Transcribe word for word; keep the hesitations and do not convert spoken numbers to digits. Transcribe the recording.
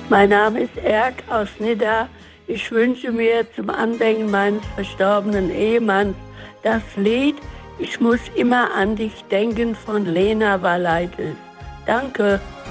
Mein Name ist Erk aus Nidda. Ich wünsche mir zum Andenken meines verstorbenen Ehemanns das Lied Ich muss immer an dich denken von Lena Valaitis. Danke.